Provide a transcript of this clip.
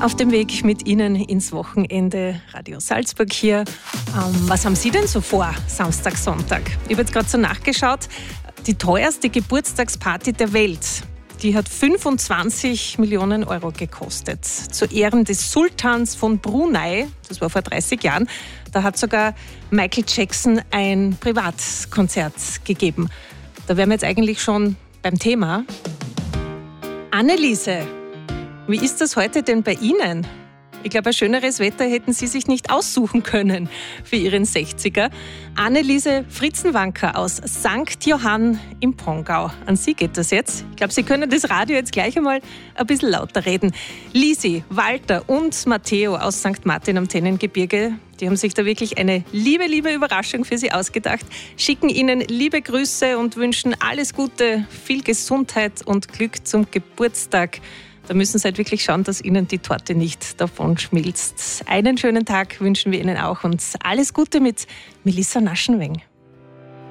Auf dem Weg mit Ihnen ins Wochenende, Radio Salzburg hier. Was haben Sie denn so vor, Samstag, Sonntag? Ich habe jetzt gerade so nachgeschaut. Die teuerste Geburtstagsparty der Welt, die hat 25 Millionen Euro gekostet. Zu Ehren des Sultans von Brunei, das war vor 30 Jahren, da hat sogar Michael Jackson ein Privatkonzert gegeben. Da wären wir jetzt eigentlich schon beim Thema. Anneliese, wie ist das heute denn bei Ihnen? Ich glaube, ein schöneres Wetter hätten Sie sich nicht aussuchen können für Ihren 60er. Anneliese Fritzenwanker aus St. Johann im Pongau. An Sie geht das jetzt. Ich glaube, Sie können das Radio jetzt gleich einmal ein bisschen lauter reden. Lisi, Walter und Matteo aus St. Martin am Tennengebirge, die haben sich da wirklich eine liebe Überraschung für Sie ausgedacht. Schicken Ihnen liebe Grüße und wünschen alles Gute, viel Gesundheit und Glück zum Geburtstag. Da müssen Sie halt wirklich schauen, dass Ihnen die Torte nicht davon schmilzt. Einen schönen Tag wünschen wir Ihnen auch und alles Gute mit Melissa Naschenweng.